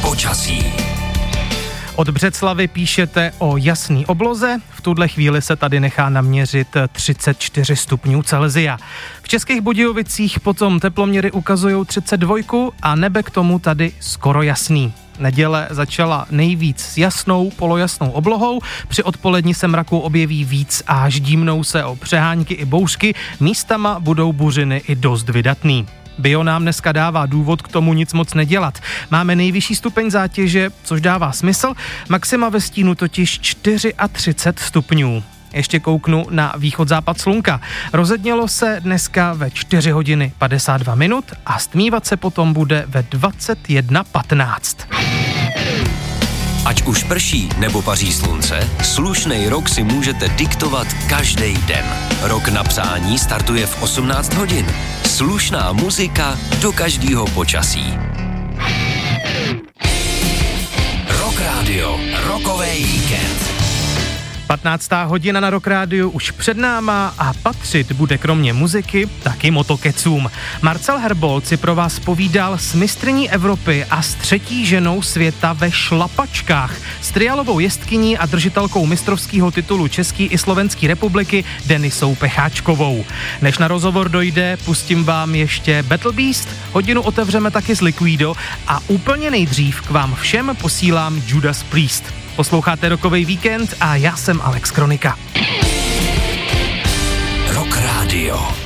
Počasí. Od Břeclavy píšete o jasný obloze, v tuhle chvíli se tady nechá naměřit 34 stupňů Celsia. V Českých Budějovicích potom teploměry ukazují 32 a nebe k tomu tady skoro jasný. Neděle začala nejvíc s jasnou, polojasnou oblohou, při odpolední se mraku objeví víc a ždímnou se o přehánky i bouřky, místama budou buřiny i dost vydatný. Bio nám dneska dává důvod k tomu nic moc nedělat. Máme nejvyšší stupeň zátěže, což dává smysl, maxima ve stínu totiž 34 stupňů. Ještě kouknu na východ-západ slunka. Rozednělo se dneska ve 4 hodiny 52 minut a stmívat se potom bude ve 21:15. Ať už prší nebo paří slunce, slušnej rok si můžete diktovat každý den. Rok na přání startuje v 18 hodin. Slušná muzika do každého počasí. Rock Radio, rokovej víkend. 15. hodina na Rock Rádiu už před náma a patřit bude kromě muziky taky motokecům. Marcel Herbold si pro vás povídal s mistryní Evropy a s 3. ženou světa ve šlapačkách, s trialovou jezdkyní a držitelkou mistrovského titulu České i Slovenské republiky Denisou Pecháčkovou. Než na rozhovor dojde, pustím vám ještě Battle Beast, hodinu otevřeme taky s Liquido a úplně nejdřív k vám všem posílám Judas Priest. Posloucháte Rockovej víkend a já jsem Alex Kronika. Rock Radio.